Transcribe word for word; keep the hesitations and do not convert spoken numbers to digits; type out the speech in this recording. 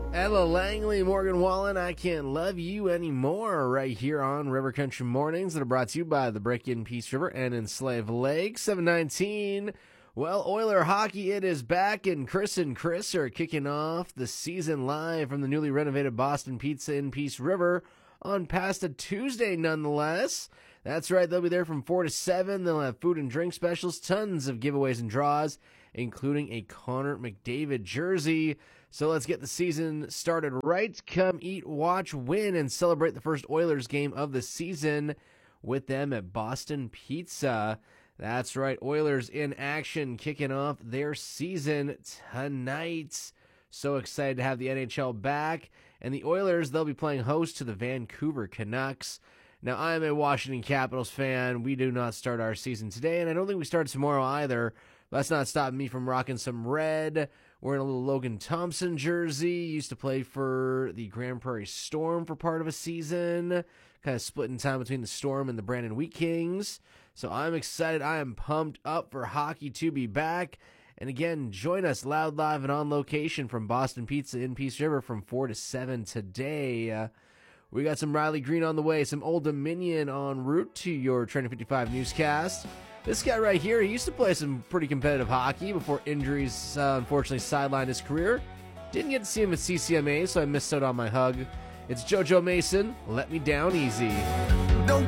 Ella Langley, Morgan Wallen, I Can't Love You Anymore, right here on River Country Mornings that are brought to you by the Break-In Peace River and Enslave Lake. seven nineteen. Well, Oiler hockey, it is back, and Chris and Chris are kicking off the season live from the newly renovated Boston Pizza in Peace River on past a Tuesday, nonetheless. That's right, they'll be there from four to seven. They'll have food and drink specials, tons of giveaways and draws, including a Connor McDavid jersey. So let's get the season started right. Come eat, watch, win, and celebrate the first Oilers game of the season with them at Boston Pizza. That's right, Oilers in action, kicking off their season tonight. So excited to have the N H L back. And the Oilers, they'll be playing host to the Vancouver Canucks. Now, I am a Washington Capitals fan. We do not start our season today, and I don't think we start tomorrow either. That's not stopping me from rocking some red, wearing a little Logan Thompson jersey. Used to play for the Grand Prairie Storm for part of a season. Kind of splitting time between the Storm and the Brandon Wheat Kings. So I'm excited. I am pumped up for hockey to be back. And again, join us loud, live, and on location from Boston Pizza in Peace River from four to seven today. Uh, we got some Riley Green on the way, some Old Dominion en route to your Trending fifty-five newscast. This guy right here, he used to play some pretty competitive hockey before injuries uh, unfortunately sidelined his career. Didn't get to see him at C C M A, so I missed out on my hug. It's JoJo Mason, Let Me Down Easy. Don't